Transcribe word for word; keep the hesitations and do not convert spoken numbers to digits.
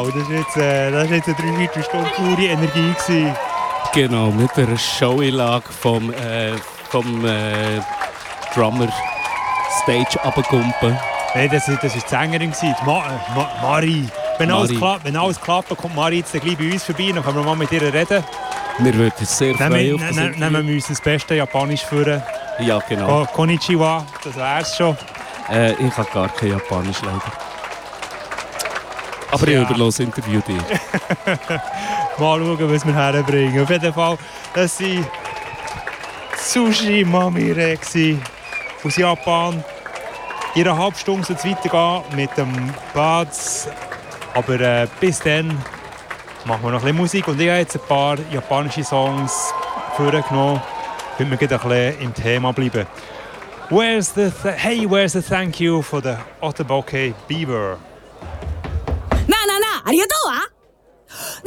das war jetzt, äh, das ist jetzt eine Dreiviertelstunde pure Energie gewesen. Genau, mit einer Showeinlage vom, äh, vom äh, Drummer Stage runterkumpen. Nein, das, das war die Sängerin, die Ma, Ma, Mari. Wenn alles, Mari. klappt, wenn alles klappt, kommt Mari jetzt gleich bei uns vorbei, dann können wir mal mit ihr reden. Wir würden uns sehr freuen Nehmen, auf das ne, Interview. nehmen wir uns das beste Japanisch führen. Ja, genau. Ko- Konnichiwa, das wär's schon. Äh, ich habe gar kein Japanisch leider. Aber Ja. ich überlasse das Interview dir. Mal schauen, was wir herbringen. Auf jeden Fall, das war Sushi Mamire aus Japan. In einer halben Stunde soll es weitergehen mit dem Bads. Aber äh, bis dann machen wir noch ein bisschen Musik. Und ich habe jetzt ein paar japanische Songs vorgenommen, damit wir gleich ein bisschen im Thema bleiben. Where's the th- hey, where's the thank you for the Otoboke Beaver? なあなあなあ、ありがとうわ。